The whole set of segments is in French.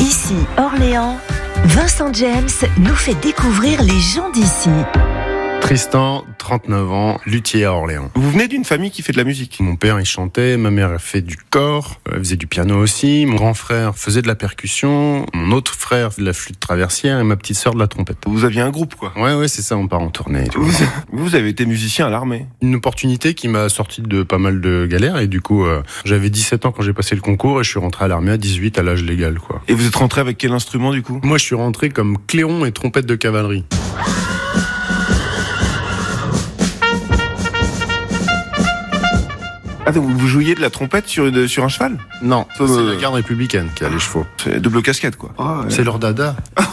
Ici Orléans, Vincent James nous fait découvrir les gens d'ici. Tristan, 39 ans, luthier à Orléans. Vous venez d'une famille qui fait de la musique? Mon père, il chantait, ma mère, elle fait du corps, elle faisait du piano aussi, mon grand frère faisait de la percussion, mon autre frère de la flûte traversière et ma petite sœur de la trompette. Vous aviez un groupe, quoi? Ouais, c'est ça, on part en tournée et tout. Vous avez été musicien à l'armée? Une opportunité qui m'a sorti de pas mal de galères et du coup, j'avais 17 ans quand j'ai passé le concours et je suis rentré à l'armée à 18 à l'âge légal, quoi. Et vous êtes rentré avec quel instrument, du coup? Moi, je suis rentré comme clairon et trompette de cavalerie. Ah, donc vous jouiez de la trompette sur un cheval? Non, c'est la garde républicaine qui a les chevaux. C'est double casquette, quoi. Oh, ouais. C'est leur dada.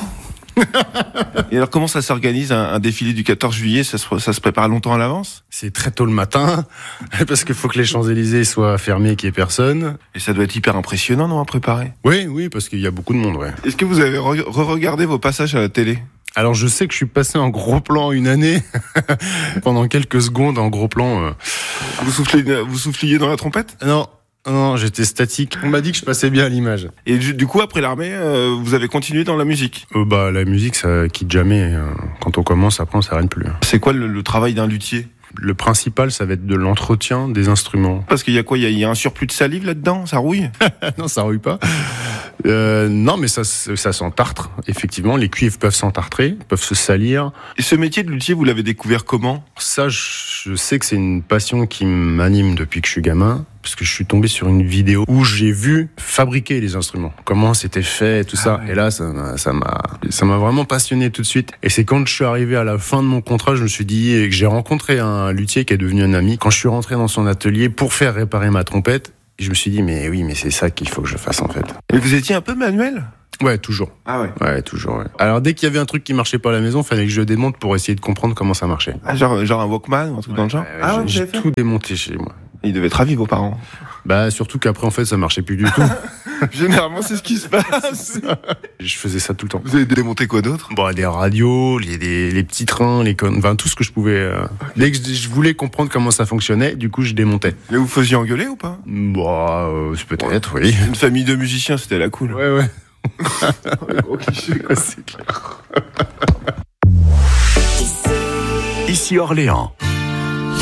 Et alors, comment ça s'organise un défilé du 14 juillet? Ça se prépare longtemps à l'avance? C'est très tôt le matin, parce qu'il faut que les Champs-Élysées soient fermés, qu'il n'y ait personne. Et ça doit être hyper impressionnant, non, à préparer? Oui, parce qu'il y a beaucoup de monde, ouais. Est-ce que vous avez re-regardé vos passages à la télé? Alors je sais que je suis passé en gros plan une année, pendant quelques secondes en gros plan. Vous souffliez dans la trompette? Non, j'étais statique. On m'a dit que je passais bien à l'image. Et du coup, après l'armée, vous avez continué dans la musique? La musique, ça quitte jamais. Quand on commence, après on s'arrête plus. C'est quoi le travail d'un luthier? Le principal, ça va être de l'entretien des instruments. Parce qu'il y a quoi? Il y a un surplus de salive là-dedans? Ça rouille? Non, ça rouille pas. Non, mais ça s'entartre. Effectivement, les cuivres peuvent s'entartrer, peuvent se salir. Et ce métier de luthier, vous l'avez découvert comment? Ça, je sais que c'est une passion qui m'anime depuis que je suis gamin. Parce que je suis tombé sur une vidéo où j'ai vu fabriquer les instruments, comment c'était fait, tout ça. Ouais. Et là, ça m'a vraiment passionné tout de suite. Et c'est quand je suis arrivé à la fin de mon contrat, je me suis dit, et que j'ai rencontré un luthier qui est devenu un ami. Quand je suis rentré dans son atelier pour faire réparer ma trompette, je me suis dit, mais c'est ça qu'il faut que je fasse en fait. Et vous étiez un peu manuel? Ouais, toujours. Ah ouais? Ouais, toujours, ouais. Alors, dès qu'il y avait un truc qui marchait pas à la maison, fallait que je le démonte pour essayer de comprendre comment ça marchait. Ah, genre un Walkman ou un truc dans le genre? J'ai tout démonté chez moi. Ils devaient être ravis, vos parents. Surtout qu'après, en fait, ça marchait plus du tout. Généralement, c'est ce qui se passe. Je faisais ça tout le temps. Vous avez démonté quoi d'autre? Des radios, les petits trains, tout ce que je pouvais. Dès que je voulais comprendre comment ça fonctionnait, du coup, je démontais. Mais vous faisiez engueuler ou pas? Peut-être, oui. Une famille de musiciens, c'était la cool. Ouais. Gros cliché, quoi. C'est clair. Ici Orléans.